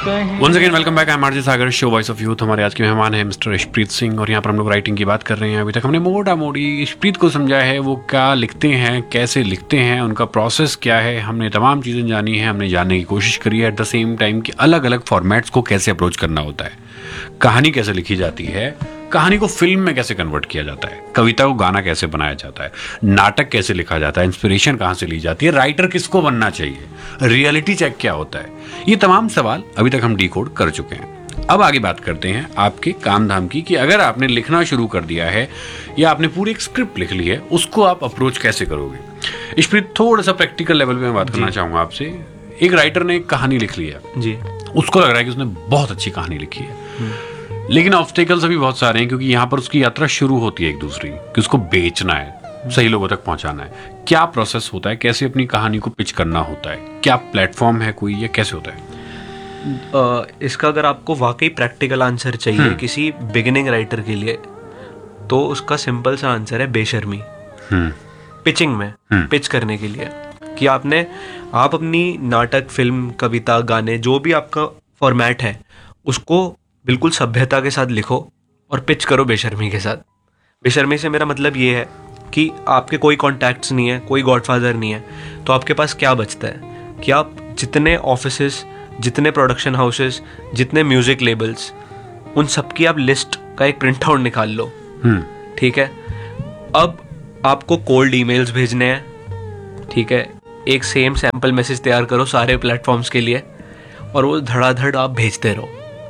Once again welcome back, I am RJ Sagar, show voice of youth. हमारे आज के मेहमान हैं मिस्टर यशप्रीत सिंह और यहाँ पर हम लोग राइटिंग की बात कर रहे हैं। अभी तक हमने मोटा मोटी यशप्रीत को समझा है, वो क्या लिखते हैं, कैसे लिखते हैं, उनका प्रोसेस क्या है, हमने तमाम चीज़ें जानी है, हमने जानने की कोशिश करी है। एट द सेम टाइम कि अलग अलग फॉर्मेट्स को कैसे अप्रोच करना होता है, कहानी कैसे लिखी जाती है, कहानी को फिल्म में कैसे कन्वर्ट किया जाता है, कविता को गाना कैसे बनाया जाता है, नाटक कैसे लिखा जाता है, इंस्पिरेशन कहाँ से ली जाती है, राइटर किसको बनना चाहिए, रियलिटी चेक क्या होता है, ये तमाम सवाल अभी तक हम डिकोड कर चुके हैं। अब आगे बात करते हैं आपके काम धाम की, कि अगर आपने लिखना शुरू कर दिया है या आपने पूरी एक स्क्रिप्ट लिख ली है, उसको आप अप्रोच कैसे करोगे। यशप्रीत, थोड़ा सा प्रैक्टिकल लेवल पे मैं बात करना चाहूंगा आपसे। एक राइटर ने एक कहानी लिख ली है जी, उसको लग रहा है कि उसने बहुत अच्छी कहानी लिखी है, लेकिन ऑब्स्टेकल्स अभी बहुत सारे हैं, क्योंकि यहाँ पर उसकी यात्रा शुरू होती है एक दूसरी कि उसको बेचना है, सही लोगों तक पहुंचाना है। क्या प्रोसेस होता है, कैसे अपनी कहानी को पिच करना होता है, क्या प्लेटफॉर्म है कोई, या कैसे होता है? इसका अगर आपको वाकई प्रैक्टिकल आंसर चाहिए किसी बिगिनिंग राइटर के लिए, तो उसका सिंपल सा आंसर है बेशर्मी। पिचिंग में पिच करने के लिए कि आप अपनी नाटक, फिल्म, कविता, गाने, जो भी आपका फॉर्मेट है, उसको बिल्कुल सभ्यता के साथ लिखो और पिच करो बेशर्मी के साथ। बेशर्मी से मेरा मतलब ये है कि आपके कोई कॉन्टैक्ट्स नहीं है, कोई गॉडफादर नहीं है, तो आपके पास क्या बचता है कि आप जितने ऑफिसेस, जितने प्रोडक्शन हाउसेस, जितने म्यूजिक लेबल्स, उन सब की आप लिस्ट का एक प्रिंट आउट निकाल लो। ठीक है, अब आपको कोल्ड ईमेल्स भेजने हैं, ठीक है, एक सेम सैंपल मैसेज तैयार करो सारे प्लेटफॉर्म्स के लिए, और वो धड़ाधड़ आप भेजते रहो।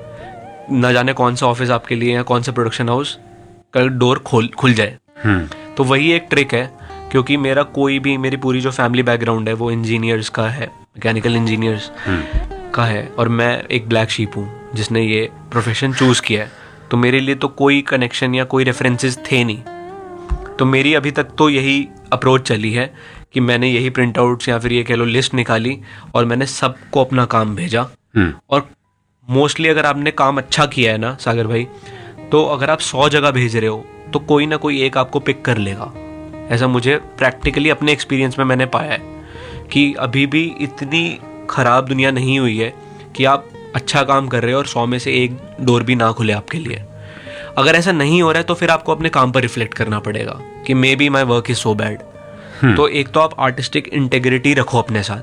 ना जाने कौन सा ऑफिस आपके लिए या कौन सा प्रोडक्शन हाउस कल डोर खुल जाए। तो वही एक ट्रिक है, क्योंकि मेरी पूरी जो फैमिली बैकग्राउंड है वो इंजीनियर्स का है, मैकेनिकल इंजीनियर्स का है, और मैं एक ब्लैक शीप हूँ जिसने ये प्रोफेशन चूज किया है। तो मेरे लिए तो कोई कनेक्शन या कोई रेफरेंसेस थे नहीं, तो मेरी अभी तक तो यही अप्रोच चली है कि मैंने यही प्रिंट आउट्स या फिर ये कह लो लिस्ट निकाली और मैंने सबको अपना काम भेजा। और मोस्टली अगर आपने काम अच्छा किया है ना सागर भाई, तो अगर आप 100 जगह भेज रहे हो तो कोई ना कोई एक आपको पिक कर लेगा। ऐसा मुझे प्रैक्टिकली अपने एक्सपीरियंस में मैंने पाया है कि अभी भी इतनी खराब दुनिया नहीं हुई है कि आप अच्छा काम कर रहे हो और 100 में से एक डोर भी ना खुले आपके लिए। अगर ऐसा नहीं हो रहा है तो फिर आपको अपने काम पर रिफ्लेक्ट करना पड़ेगा कि may be my work is so bad. तो एक तो आप आर्टिस्टिक इंटेग्रिटी रखो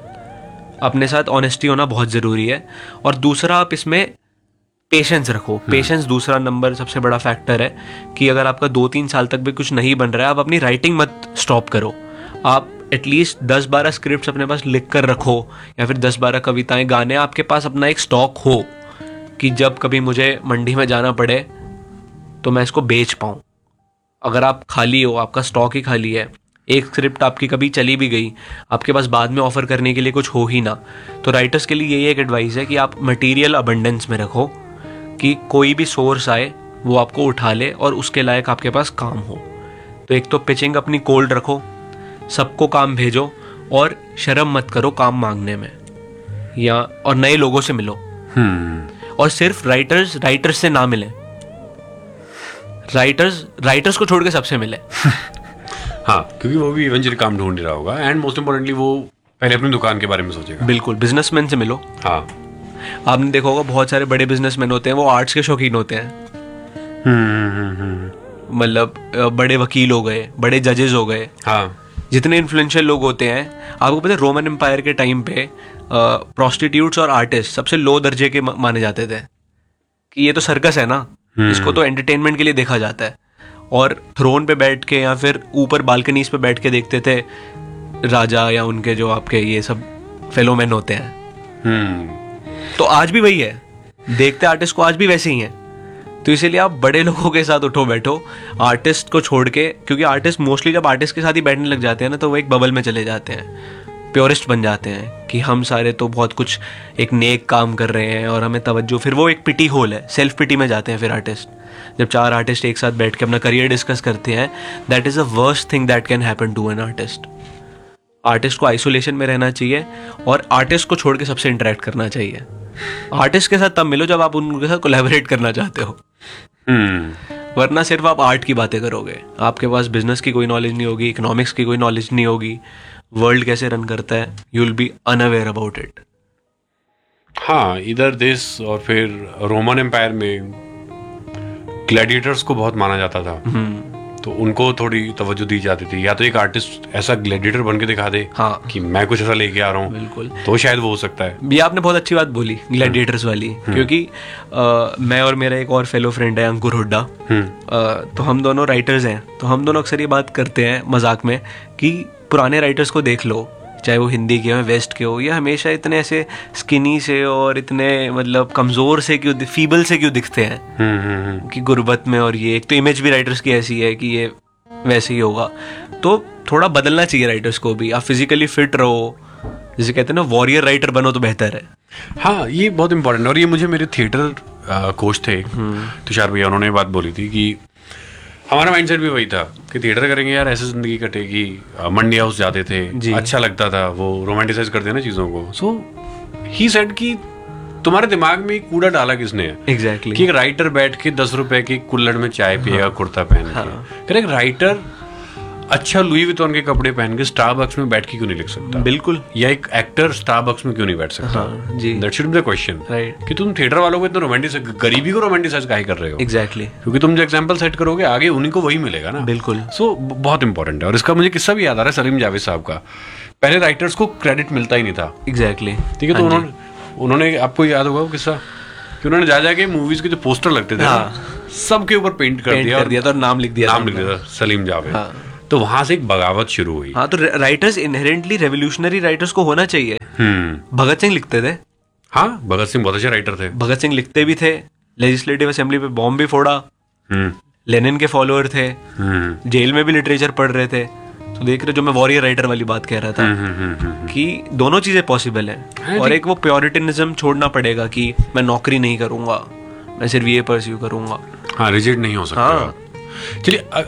अपने साथ ऑनेस्टी होना बहुत ज़रूरी है, और दूसरा आप इसमें पेशेंस रखो। पेशेंस दूसरा नंबर सबसे बड़ा फैक्टर है कि अगर आपका 2-3 साल तक भी कुछ नहीं बन रहा है, आप अपनी राइटिंग मत स्टॉप करो। आप एटलीस्ट 10-12 स्क्रिप्ट्स अपने पास लिख कर रखो, या फिर 10-12 कविताएं, गाने आपके पास अपना एक स्टॉक हो कि जब कभी मुझे मंडी में जाना पड़े तो मैं इसको बेच पाऊँ। अगर आप खाली हो, आपका स्टॉक ही खाली है, एक स्क्रिप्ट आपकी कभी चली भी गई, आपके पास बाद में ऑफर करने के लिए कुछ हो ही ना, तो राइटर्स के लिए यही एक एडवाइस है कि आप मटेरियल अबंडेंस में रखो कि कोई भी सोर्स आए वो आपको उठा ले और उसके लायक आपके पास काम हो। तो एक तो पिचिंग अपनी कोल्ड रखो, सबको काम भेजो, और शर्म मत करो काम मांगने में, और नए लोगों से मिलो। और सिर्फ राइटर्स से ना मिले, राइटर्स को छोड़ के सबसे मिले। हाँ, क्योंकि वो भी इवेंचुअली काम ढूंढ रहा होगा, एंड मोस्ट इम्पोर्टेंटली वो पहले अपनी दुकान के बारे में सोचेगा। बिल्कुल, बिजनेसमैन से मिलो। हाँ, आपने देखा होगा बहुत सारे बड़े बिजनेसमैन होते हैं, वो आर्ट्स के शौकीन होते हैं। मतलब बड़े वकील हो गए, बड़े जजेस हो गए। हाँ, जितने इन्फ्लुएंशियल लोग होते हैं, आपको पता है रोमन एम्पायर के टाइम पे प्रोस्टिट्यूट्स और आर्टिस्ट सबसे लो दर्जे के माने जाते थे कि ये तो सर्कस है ना, इसको तो एंटरटेनमेंट के लिए देखा जाता है। और थ्रोन पे बैठ के या फिर ऊपर बालकनीज पे बैठ के देखते थे राजा या उनके जो आपके ये सब फेलोमैन होते हैं। तो आज भी वही है, देखते आर्टिस्ट को आज भी वैसे ही हैं। तो इसीलिए आप बड़े लोगों के साथ उठो बैठो, आर्टिस्ट को छोड़ के, क्योंकि आर्टिस्ट मोस्टली जब आर्टिस्ट के साथ ही बैठने लग जाते हैं ना, तो वो एक बबल में चले जाते हैं, प्योरिस्ट बन जाते हैं कि हम सारे तो बहुत कुछ एक नेक काम कर रहे हैं और हमें तवज्जो, फिर वो एक पिटी होल है, सेल्फ पिटी में जाते हैं फिर आर्टिस्ट। जब 4 आर्टिस्ट एक साथ बैठ के अपना करियर डिस्कस करते हैं, that is the worst thing that can happen to an artist. Artist को आइसोलेशन में रहना चाहिए और आर्टिस्ट को छोड़ के सबसे इंटरेक्ट करना चाहिए। आर्टिस्ट के साथ तब मिलो जब आप उनके साथ कोलैबोरेट करना चाहते हो, वरना सिर्फ आप आर्ट की बातें करोगे, आपके पास बिजनेस की कोई नॉलेज नहीं होगी, इकोनॉमिक्स की कोई नॉलेज नहीं होगी, वर्ल्ड कैसे रन करता है, you will be unaware about it. हाँ, इधर दिस और फिर रोमन एम्पायर में ग्लैडिएटर्स को बहुत माना जाता था, तो उनको थोड़ी तवज्जो दी जाती थी। या तो एक आर्टिस्ट ऐसा ग्लैडिएटर बन के दिखा दे हाँ, कि मैं कुछ ऐसा लेके आ रहा हूँ, बिल्कुल, तो शायद वो हो सकता है। ये आपने बहुत अच्छी बात बोली ग्लैडिएटर्स वाली, क्योंकि मैं और मेरा एक और फेलो फ्रेंड है अंकुर हुड्डा, तो हम दोनों राइटर्स हैं, तो हम दोनों अक्सर ये बात करते हैं मजाक में कि पुराने राइटर्स को देख लो, चाहे वो हिंदी के हो वेस्ट के हो, ये हमेशा इतने ऐसे स्किनी से और इतने मतलब कमज़ोर से क्यों, फीबल से क्यों दिखते हैं कि गुर्बत में, और ये एक तो इमेज भी राइटर्स की ऐसी है कि ये वैसे ही होगा। तो थोड़ा बदलना चाहिए राइटर्स को भी, आप फिजिकली फिट रहो, जैसे कहते हैं ना वॉरियर राइटर बनो तो बेहतर है। हाँ, ये बहुत इंपॉर्टेंट है। और ये मुझे मेरे थिएटर कोच थे तुषार भैया, उन्होंने बात बोली थी कि हमारा माइंडसेट भी वही था कि थिएटर करेंगे यार, ऐसे जिंदगी कटेगी। मंडी हाउस जाते थे, अच्छा लगता था, वो रोमांटिसाइज करते हैं ना चीजों को। सो ही सेड कि तुम्हारे दिमाग में कूड़ा डाला किसने है? एग्जैक्टली कि एक राइटर बैठ के 10 रुपए की कुल्हड़ में चाय पिएगा, कुर्ता पहन के। एक राइटर अच्छा लुई विटॉन के कपड़े पहन के स्टारबक्स में बैठ के क्यों नहीं लिख सकता? बिल्कुल। या एक एक्टर स्टारबक्स में क्यों नहीं बैठ सकता? That should be the question, right? कि तुम थिएटर वालों को इतना रोमांटिसाइज, गरीबी को रोमांटिसाइज काहे कर रहे हो? एग्जैक्टली, क्योंकि तुम जो एग्जांपल सेट करोगे आगे उन्हीं को वही मिलेगा ना। बिल्कुल। सो बहुत इंपॉर्टेंट है। और इसका मुझे किस्सा भी याद आ रहा है सलीम जावेद साहब का। पहले राइटर्स को क्रेडिट मिलता ही नहीं था। एग्जैक्टली, ठीक है। तो उन्होंने आपको याद होगा वो किस्सा कि उन्होंने जा के मूवीज के जो पोस्टर लगते थे सबके ऊपर पेंट कर दिया था और नाम लिख दिया सलीम जावेद। तो वहां से एक बगावत शुरू हुई। हाँ, तो राइटर्स इनहेरेंटली रेवोल्यूशनरी राइटर्स को होना चाहिए। भगत सिंह लिखते थे। हाँ, भगत सिंह बहुत अच्छे राइटर थे। भगत सिंह लिखते भी थे, लेजिस्लेटिव असेंबली पे बॉम्ब भी फोड़ा, लेनिन के फॉलोअर थे, जेल में भी लिटरेचर पढ़ रहे थे। तो देख रहे, जो मैं वॉरियर राइटर वाली बात कह रहा था कि दोनों चीजें पॉसिबल हैं। और एक वो प्योरिटिनिज्म छोड़ना पड़ेगा कि मैं नौकरी नहीं करूंगा, मैं सिर्फ ये परस्यू करूंगा। हाँ, रिजिड नहीं हो सकता। हाँ। चलिए,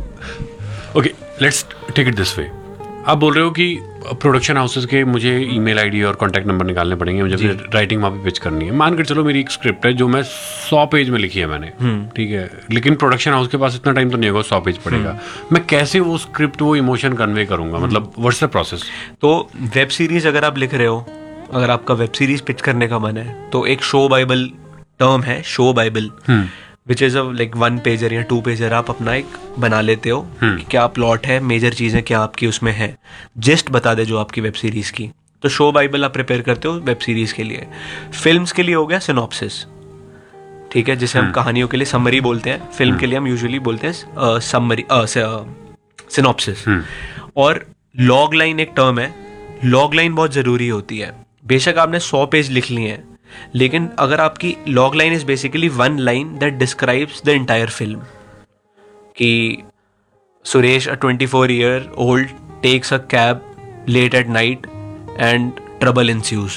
okay, let's take it this way. आप बोल रहे हो कि प्रोडक्शन हाउसेस के मुझे ईमेल आईडी और कांटेक्ट नंबर निकालने पड़ेंगे, मुझे फिर राइटिंग वहाँ पे पिच करनी है। मान कर चलो मेरी एक स्क्रिप्ट है जो मैं 100 पेज में लिखी है मैंने, ठीक है, लेकिन प्रोडक्शन हाउस के पास इतना टाइम तो नहीं होगा, 100 पेज पड़ेगा। मैं कैसे वो स्क्रिप्ट, वो इमोशन कन्वे करूंगा? मतलब व्हाट्स द प्रोसेस? तो वेब सीरीज अगर आप लिख रहे हो, अगर आपका वेब सीरीज पिच करने का मन है, तो एक शो बाइबल टर्म है, show Bible, which is like 1 pager या 2 पेजर आप अपना एक बना लेते हो कि क्या प्लॉट है, मेजर चीजें क्या आपकी उसमें है, जस्ट बता दे जो आपकी वेब सीरीज की। तो शो बाइबल आप प्रिपेयर करते हो वेब सीरीज के लिए। फिल्म्स के लिए हो गया सिनॉप्सिस, ठीक है, जिसे हम कहानियों के लिए समरी बोलते हैं। फिल्म के लिए हम यूजुअली बोलते हैं समरी, सिनॉप्सिस। और लॉग लाइन एक टर्म है, लॉग लाइन बहुत जरूरी होती है। बेशक आपने 100 पेज लिख लिए हैं, लेकिन अगर आपकी log line is basically 1 line that describes the entire film, कि Suresh, a 24-year-old, takes a cab late at night and trouble ensues.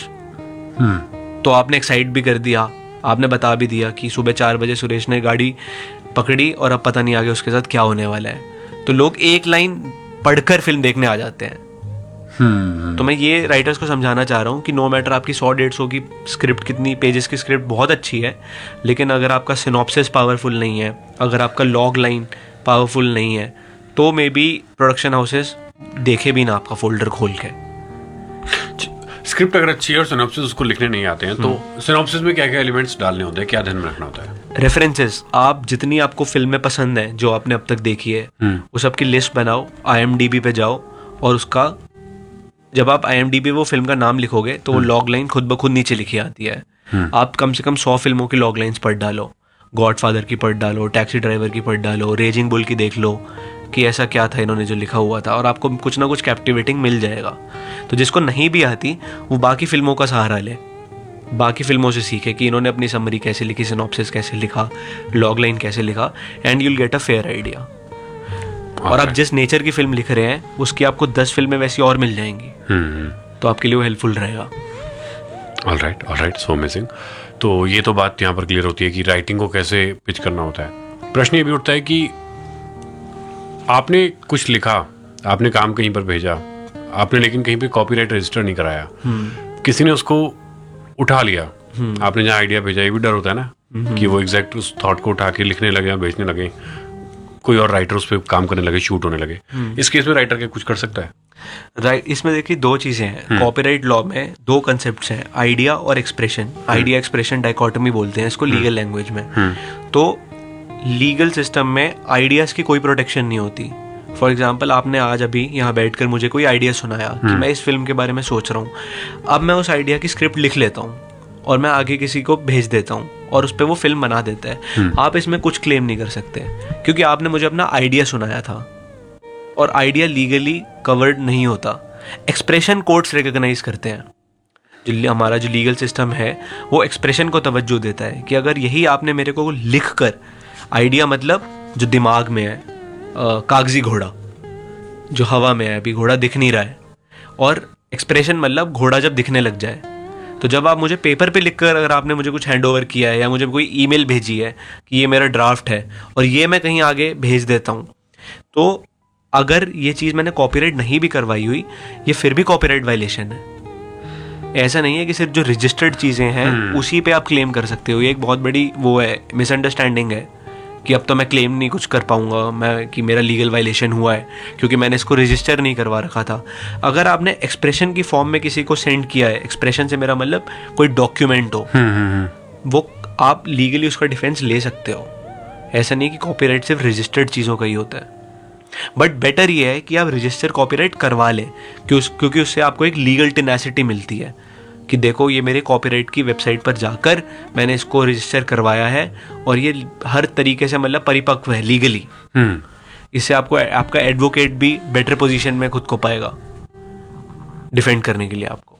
तो आपने एक्साइट भी कर दिया, आपने बता भी दिया कि सुबह 4 बजे सुरेश ने गाड़ी पकड़ी और अब पता नहीं आगे उसके साथ क्या होने वाला है। तो लोग एक लाइन पढ़कर फिल्म देखने आ जाते हैं। तो मैं ये राइटर्स को समझाना चाह रहा हूँ कि नो मैटर आपकी 100-150 की स्क्रिप्ट, कितनी पेजेस की स्क्रिप्ट बहुत अच्छी है, लेकिन अगर आपका सिनॉप्सिस पावरफुल नहीं है, अगर आपका लॉग लाइन पावरफुल नहीं है, तो मे बी प्रोडक्शन हाउसेस देखे भी ना आपका फोल्डर खोल के। स्क्रिप्ट अगर अच्छी है और सिनॉप्सिस उसको लिखने नहीं आते हैं, तो सिनॉप्सिस में क्या क्या एलिमेंट्स डालने होते हैं, क्या ध्यान में रखना होता है? रेफरेंसेस, आप जितनी आपको फिल्में पसंद है जो आपने अब तक देखी है, वो सबकी लिस्ट बनाओ, IMDb पे जाओ, और उसका जब आप IMDb वो फिल्म का नाम लिखोगे तो वो लॉग लाइन खुद ब खुद नीचे लिखी आती है। आप कम से कम 100 फिल्मों की लॉग लाइन्स पढ़ डालो, गॉडफादर की पढ़ डालो, टैक्सी ड्राइवर की पढ़ डालो, रेजिंग बुल की देख लो कि ऐसा क्या था इन्होंने जो लिखा हुआ था, और आपको कुछ ना कुछ कैप्टिवेटिंग मिल जाएगा। तो जिसको नहीं भी आती वो बाकी फिल्मों का सहारा ले, बाकी फिल्मों से सीखे कि इन्होंने अपनी समरी कैसे लिखी, सिनॉप्सिस कैसे लिखा, लॉग लाइन कैसे लिखा, and you'll get a fair idea. और आप जिस नेचर की फिल्म लिख रहे हैं उसकी आपको 10 फिल्में वैसी और मिल जाएंगी, तो आपके लिए वो हेल्पफुल रहेगा। Alright, so amazing. तो ये तो बात यहाँ पर क्लियर होती है कि राइटिंग को कैसे पिच करना होता है। प्रश्न ये भी उठता है कि आपने कुछ लिखा, आपने काम कहीं पर भेजा, आपने लेकिन कहीं पे कॉपीराइट रजिस्टर नहीं कराया, किसी ने उसको उठा लिया, आपने जहाँ आइडिया भेजा, ये भी डर होता है ना कि वो एग्जैक्ट उस थॉट को उठा के लिखने लगे या भेजने लगे, कोई और राइटर उस पर काम करने लगे, शूट होने लगे, इस केस में राइटर क्या कुछ कर सकता है? राइट, इसमें देखिए दो चीजें हैं। कॉपीराइट लॉ में दो कंसेप्ट्स हैं, आइडिया और एक्सप्रेशन। आइडिया एक्सप्रेशन डाइकोटमी बोलते हैं इसको लीगल लैंग्वेज में। तो लीगल सिस्टम में आइडियाज की कोई प्रोटेक्शन नहीं होती। फॉर एग्जाम्पल, आपने आज अभी यहाँ बैठकर मुझे कोई आइडिया सुनाया कि मैं इस फिल्म के बारे में सोच रहा हूँ। अब मैं उस आइडिया की स्क्रिप्ट लिख लेता हूँ और मैं आगे किसी को भेज देता हूँ और उस पर वो फिल्म बना देता है। आप इसमें कुछ क्लेम नहीं कर सकते क्योंकि आपने मुझे अपना आइडिया सुनाया था और आइडिया लीगली कवर्ड नहीं होता। एक्सप्रेशन कोर्ट्स रिकॉग्नाइज करते हैं। जो हमारा जो लीगल सिस्टम है वो एक्सप्रेशन को तवज्जो देता है कि अगर यही आपने मेरे को लिख कर, आइडिया मतलब जो दिमाग में है, कागजी घोड़ा जो हवा में है, अभी घोड़ा दिख नहीं रहा है, और एक्सप्रेशन मतलब घोड़ा जब दिखने लग जाए। तो जब आप मुझे पेपर पे लिखकर, अगर आपने मुझे कुछ हैंड ओवर किया है या मुझे कोई ईमेल भेजी है कि ये मेरा ड्राफ्ट है और ये मैं कहीं आगे भेज देता हूँ, तो अगर ये चीज़ मैंने कॉपीराइट नहीं भी करवाई हुई, ये फिर भी कॉपीराइट वायलेशन है। ऐसा नहीं है कि सिर्फ जो रजिस्टर्ड चीज़ें हैं उसी पे आप क्लेम कर सकते हो। ये एक बहुत बड़ी वो है, मिसअंडरस्टैंडिंग है कि अब तो मैं क्लेम नहीं कुछ कर पाऊंगा मैं कि मेरा लीगल वायलेशन हुआ है क्योंकि मैंने इसको रजिस्टर नहीं करवा रखा था। अगर आपने एक्सप्रेशन की फॉर्म में किसी को सेंड किया है, एक्सप्रेशन से मेरा मतलब कोई डॉक्यूमेंट हो, वो आप लीगली उसका डिफेंस ले सकते हो। ऐसा नहीं कि कॉपीराइट सिर्फ रजिस्टर्ड चीज़ों का ही होता है। बट बेटर ये है कि आप रजिस्टर कॉपीराइट करवा लें क्योंकि उससे आपको एक लीगल टेनासिटी मिलती है कि देखो ये मेरे कॉपीराइट की वेबसाइट पर जाकर मैंने इसको रजिस्टर करवाया है और ये हर तरीके से मतलब परिपक्व है लीगली। इससे आपको आपका एडवोकेट भी बेटर पोजीशन में खुद को पाएगा डिफेंड करने के लिए आपको।